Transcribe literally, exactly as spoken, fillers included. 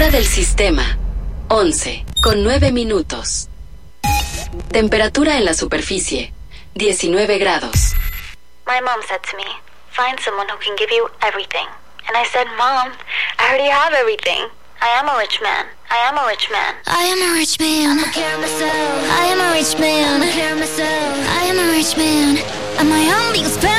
Temperatura del sistema, once, con nueve minutos. Temperatura en la superficie, diecinueve grados. My mom said to me, find someone who can give you everything. And I said, Mom, I already have everything. I am a rich man. I am a rich man. I am a rich man. I'm care of myself. I am a rich man. I'm care of myself. I am a rich man. And my only expense